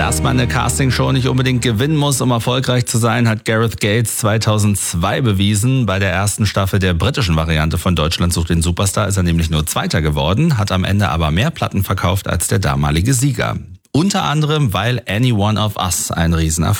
Dass man eine Castingshow nicht unbedingt gewinnen muss, um erfolgreich zu sein, hat Gareth Gates 2002 bewiesen. Bei der ersten Staffel der britischen Variante von Deutschland sucht den Superstar ist er nämlich nur Zweiter geworden, hat am Ende aber mehr Platten verkauft als der damalige Sieger. Unter anderem, weil Any One of Us ein Riesenerfolg